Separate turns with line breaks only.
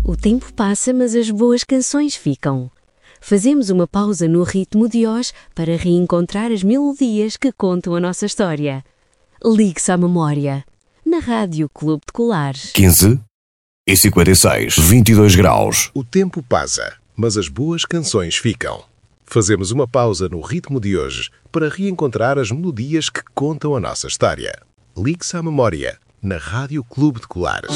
O tempo passa, mas as boas canções ficam. Fazemos uma pausa no ritmo de hoje para reencontrar as melodias que contam a nossa história. Ligue-se à memória. Na Rádio Clube de Colares.
15:56, 22 graus.
O tempo passa, mas as boas canções ficam. Fazemos uma pausa no ritmo de hoje para reencontrar as melodias que contam a nossa história. Ligue-se à memória. Na Rádio Clube de Colares.